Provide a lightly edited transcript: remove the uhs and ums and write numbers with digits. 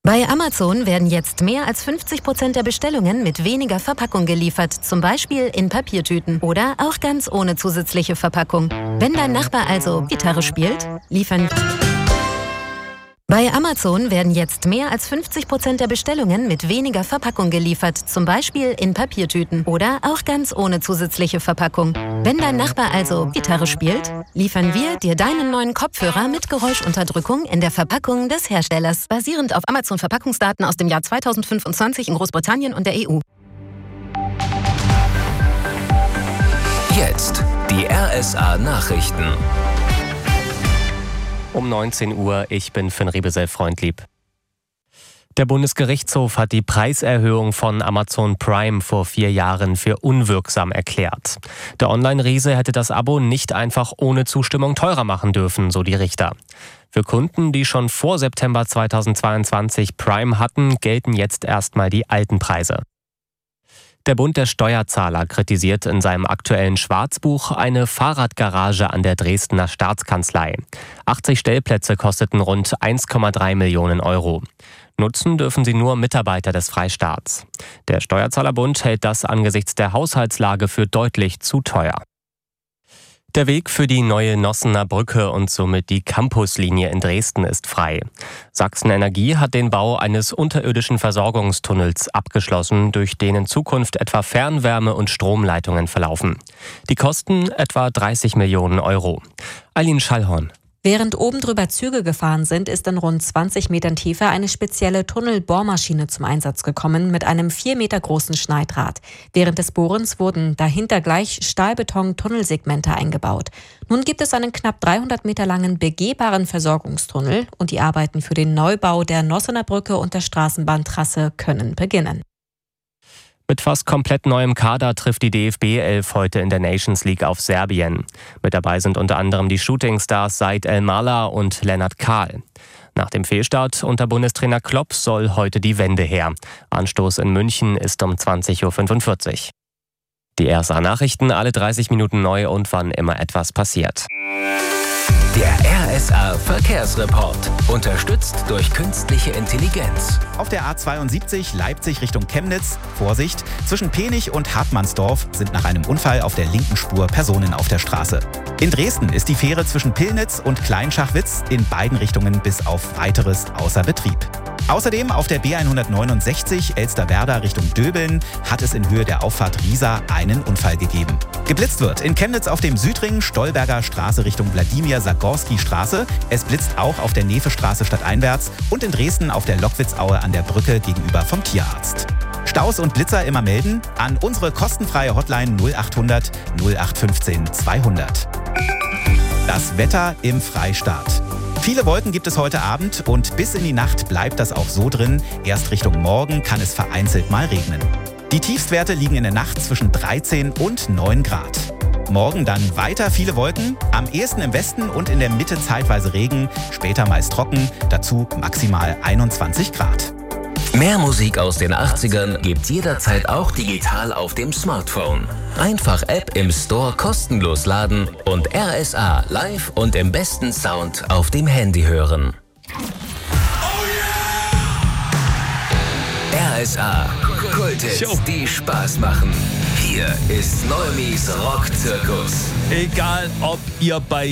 Bei Amazon werden jetzt mehr als 50% der Bestellungen mit weniger Verpackung geliefert, zum Beispiel in Papiertüten oder auch ganz ohne zusätzliche Verpackung. Wenn dein Nachbar also Gitarre spielt, liefern... Bei Amazon werden jetzt mehr als 50% der Bestellungen mit weniger Verpackung geliefert, zum Beispiel in Papiertüten oder auch ganz ohne zusätzliche Verpackung. Wenn dein Nachbar also Gitarre spielt, liefern wir dir deinen neuen Kopfhörer mit Geräuschunterdrückung in der Verpackung des Herstellers, basierend auf Amazon-Verpackungsdaten aus dem Jahr 2025 in Großbritannien und der EU. Jetzt die RSA-Nachrichten. Um 19 Uhr, ich bin Finn Riebesell-Freundlieb. Der Bundesgerichtshof hat die Preiserhöhung von Amazon Prime vor 4 Jahren für unwirksam erklärt. Der Online-Riese hätte das Abo nicht einfach ohne Zustimmung teurer machen dürfen, so die Richter. Für Kunden, die schon vor September 2022 Prime hatten, gelten jetzt erstmal die alten Preise. Der Bund der Steuerzahler kritisiert in seinem aktuellen Schwarzbuch eine Fahrradgarage an der Dresdner Staatskanzlei. 80 Stellplätze kosteten rund 1,3 Millionen Euro. Nutzen dürfen sie nur Mitarbeiter des Freistaats. Der Steuerzahlerbund hält das angesichts der Haushaltslage für deutlich zu teuer. Der Weg für die neue Nossener Brücke und somit die Campuslinie in Dresden ist frei. Sachsen Energie hat den Bau eines unterirdischen Versorgungstunnels abgeschlossen, durch den in Zukunft etwa Fernwärme- und Stromleitungen verlaufen. Die kosten etwa 30 Millionen Euro. Eileen Schallhorn. Während oben drüber Züge gefahren sind, ist in rund 20 Metern Tiefe eine spezielle Tunnelbohrmaschine zum Einsatz gekommen mit einem 4 Meter großen Schneidraht. Während des Bohrens wurden dahinter gleich Stahlbeton-Tunnelsegmente eingebaut. Nun gibt es einen knapp 300 Meter langen begehbaren Versorgungstunnel und die Arbeiten für den Neubau der Nossener Brücke und der Straßenbahntrasse können beginnen. Mit fast komplett neuem Kader trifft die DFB 11 heute in der Nations League auf Serbien. Mit dabei sind unter anderem die Shootingstars Said El-Mala und Lennart Kahl. Nach dem Fehlstart unter Bundestrainer Klopp soll heute die Wende her. Anstoß in München ist um 20.45 Uhr. Die RSA-Nachrichten alle 30 Minuten neu und wann immer etwas passiert. Der RSA-Verkehrsreport. Unterstützt durch künstliche Intelligenz. Auf der A72 Leipzig Richtung Chemnitz, Vorsicht, zwischen Penich und Hartmannsdorf sind nach einem Unfall auf der linken Spur Personen auf der Straße. In Dresden ist die Fähre zwischen Pillnitz und Kleinschachwitz in beiden Richtungen bis auf Weiteres außer Betrieb. Außerdem auf der B169 Elsterwerda Richtung Döbeln hat es in Höhe der Auffahrt Riesa einen Unfall gegeben. Geblitzt wird in Chemnitz auf dem Südring Stolberger Straße Richtung Wladimir-Sagorski-Straße. Es blitzt auch auf der Nevestraße stadteinwärts und in Dresden auf der Lockwitzaue an der Brücke gegenüber vom Tierarzt. Staus und Blitzer immer melden an unsere kostenfreie Hotline 0800 0815 200. Das Wetter im Freistaat. Viele Wolken gibt es heute Abend und bis in die Nacht bleibt das auch so drin. Erst Richtung Morgen kann es vereinzelt mal regnen. Die Tiefstwerte liegen in der Nacht zwischen 13 und 9 Grad. Morgen dann weiter viele Wolken, am ehesten im Westen und in der Mitte zeitweise Regen, später meist trocken, dazu maximal 21 Grad. Mehr Musik aus den 80ern gibt's jederzeit auch digital auf dem Smartphone. Einfach App im Store kostenlos laden und RSA live und im besten Sound auf dem Handy hören. RSA, Kulthits, die Spaß machen. Hier ist Neumis Rockzirkus. Egal, ob ihr bei